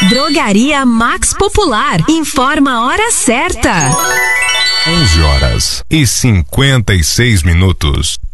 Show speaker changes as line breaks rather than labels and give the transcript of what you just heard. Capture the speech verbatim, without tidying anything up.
Drogaria Max Popular. Informa a hora certa.
onze horas e cinquenta e seis minutos.